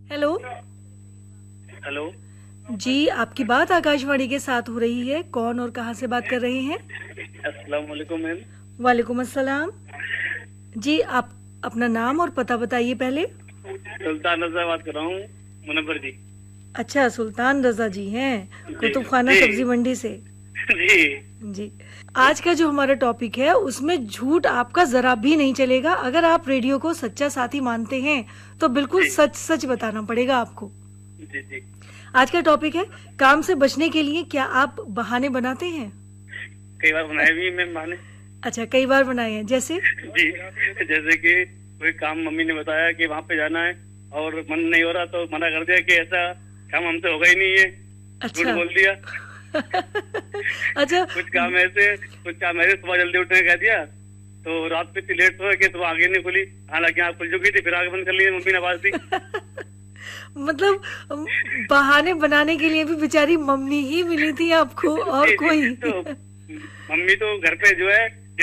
Hello. Hello जी, आपकी बात आकाशवाणी के साथ हो रही है। कौन और कहाँ से बात कर रहे हैं? अस्सलाम वालेकुम मैम। वालेकुम अस्सलाम। जी, आप अपना नाम और पता बताइए पहले। सुल्तान रजा बात कर रहा हूँ, मुनव्वर जी। अच्छा, सुल्तान रजा जी हैं, जी कुतुब खाना जी सब्जी मंडी से। जी जी, आज का जो हमारा टॉपिक है उसमें झूठ आपका जरा भी नहीं चलेगा। अगर आप रेडियो को सच्चा साथी मानते हैं तो बिल्कुल जी सच सच बताना पड़ेगा आपको। जी जी। आज का टॉपिक है, काम से बचने के लिए क्या आप बहाने बनाते हैं? कई बार बनाए भी मैम बहाने। अच्छा, कई बार बनाए हैं। जैसे? जी, जैसे कि कोई काम मम्मी ने बताया कि वहाँ पे जाना है और मन नहीं हो रहा तो मना कर दिया कि ऐसा काम हमसे होगा ही नहीं है। झूठ अच्छा। बोल दिया। अच्छा। कुछ काम ऐसे सुबह जल्दी उठने कह दिया तो रात में इतनी लेट सोया कि सुबह आगे नहीं खुली, हालांकि आँख खुल चुकी थी, फिर आगे बंद कर ली, मम्मी ने आवाज दी। मतलब बहाने बनाने के लिए भी बेचारी मम्मी ही मिली थी आपको और जी जी। कोई? तो मम्मी तो घर पे जो है